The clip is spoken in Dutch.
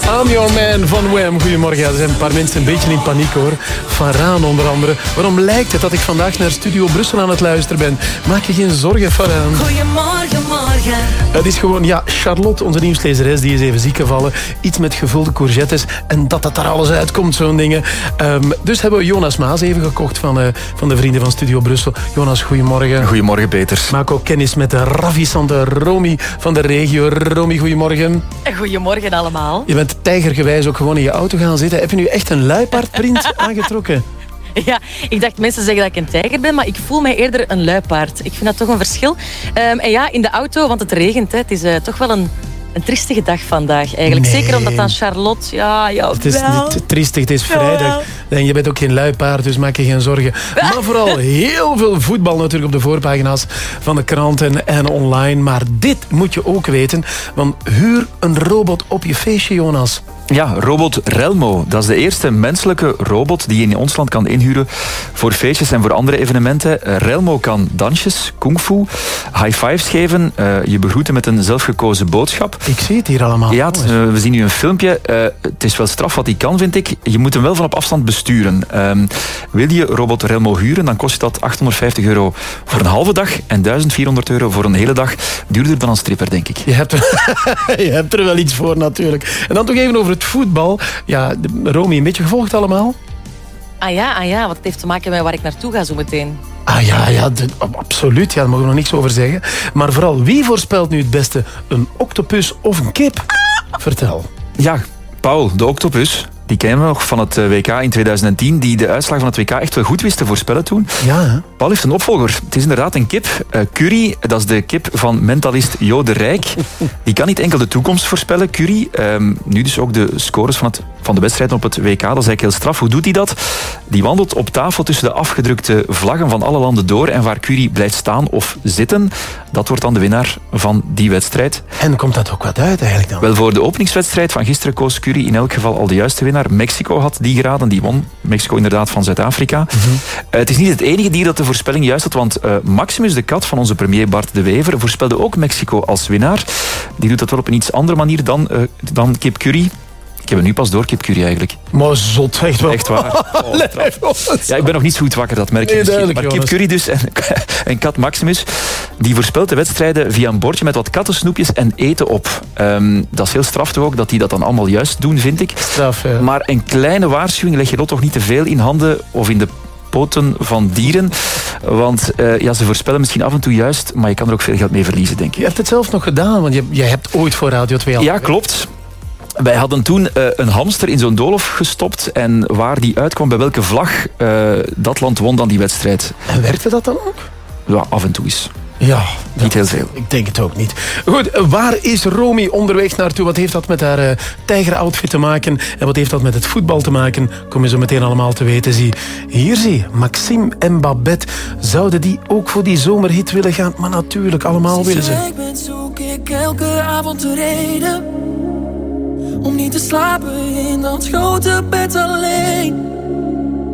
I'm Your Man van Wham. Goedemorgen. Ja, er zijn een paar mensen een beetje in paniek hoor. Van Raan onder andere. Waarom lijkt het dat ik vandaag naar Studio Brussel aan het luisteren ben? Maak je geen zorgen, Faraan. Goedemorgen, morgen. Het is gewoon, ja, Charlotte, onze nieuwslezeres, die is even ziek gevallen. Iets met gevulde courgettes. En dat er alles uitkomt, zo'n dingen. Dus hebben we Jonas Maas even gekocht van de vrienden van Studio Brussel. Jonas, goedemorgen. Goedemorgen, Peter. Maak ook kennis met de ravissante Romy van de regio. Romy, goedemorgen. Goedemorgen allemaal. Je bent tijgergewijs ook gewoon in je auto gaan zitten. Heb je nu echt een luipaardprint aangetrokken? Ja, ik dacht mensen zeggen dat ik een tijger ben, maar ik voel mij eerder een luipaard. Ik vind dat toch een verschil. En ja, in de auto, want het regent. Hè. Het is toch wel een triestige dag vandaag eigenlijk. Nee. Zeker omdat dan Charlotte... Ja, het is niet triestig, het is vrijdag. En je bent ook geen luipaard, dus maak je geen zorgen. Maar vooral heel veel voetbal natuurlijk op de voorpagina's van de kranten en online. Maar dit moet je ook weten, want huur een robot op je feestje, Jonas. Ja, robot Relmo. Dat is de eerste menselijke robot die je in ons land kan inhuren voor feestjes en voor andere evenementen. Relmo kan dansjes, kungfu, high fives geven, je begroeten met een zelfgekozen boodschap. Ik zie het hier allemaal. Ja, we zien nu een filmpje. Het is wel straf wat hij kan, vind ik. Je moet hem wel van op afstand besturen. Wil je robot Relmo huren, dan kost dat €850 voor een halve dag en €1400 voor een hele dag. Duurder dan een stripper, denk ik. Je hebt er wel iets voor natuurlijk. En dan toch even over het voetbal. Ja, Romy, een beetje gevolgd allemaal? Ah ja, wat het heeft te maken met waar ik naartoe ga zo meteen. Ah ja, absoluut. Ja, daar mogen we nog niks over zeggen. Maar vooral, wie voorspelt nu het beste? Een octopus of een kip? Vertel. Ja, Paul, de octopus. Die kennen we nog van het WK in 2010, die de uitslag van het WK echt wel goed wist te voorspellen toen. Ja, hè? Paul heeft een opvolger. Het is inderdaad een kip. Curry, dat is de kip van mentalist Jo de Rijk. Die kan niet enkel de toekomst voorspellen, Curry. Nu dus ook de scores van de wedstrijden op het WK. Dat is eigenlijk heel straf. Hoe doet hij dat? Die wandelt op tafel tussen de afgedrukte vlaggen van alle landen door. En waar Curry blijft staan of zitten, dat wordt dan de winnaar van die wedstrijd. En komt dat ook wat uit eigenlijk dan? Wel, voor de openingswedstrijd van gisteren koos Curry in elk geval al de juiste winnaar. Mexico had die geraden, die won. Mexico inderdaad van Zuid-Afrika. Mm-hmm. Het is niet het enige dier dat de voorspelling juist had, want Maximus, de kat van onze premier Bart de Wever, voorspelde ook Mexico als winnaar. Die doet dat wel op een iets andere manier dan Kip Curry. Ik heb het nu pas door, Kip Curry eigenlijk. Maar zot, echt wel. Echt waar. Ja, ik ben nog niet zo goed wakker, dat merk je misschien. Maar Kip Curry dus en kat Maximus, die voorspelt de wedstrijden via een bordje met wat kattensnoepjes en eten op. Dat is heel straf toch ook, dat die dat dan allemaal juist doen, vind ik. Straf, ja. Maar een kleine waarschuwing, leg je dat toch niet te veel in handen of in de poten van dieren. Want ze voorspellen misschien af en toe juist, maar je kan er ook veel geld mee verliezen, denk ik. Je hebt het zelf nog gedaan, want jij hebt ooit voor Radio 2 al... Ja, klopt. Wij hadden toen een hamster in zo'n doolhof gestopt en waar die uitkwam, bij welke vlag, dat land won dan die wedstrijd. En werkte dat dan ook? Ja, af en toe is. Ja. Niet heel veel. Ik denk het ook niet. Goed, waar is Romy onderweg naartoe? Wat heeft dat met haar tijgeroutfit te maken? En wat heeft dat met het voetbal te maken? Kom je zo meteen allemaal te weten. Hier, Maxime en Babette. Zouden die ook voor die zomerhit willen gaan? Maar natuurlijk, allemaal willen ze. Ik ben zoek ik elke avond de reden om niet te slapen in dat grote bed alleen.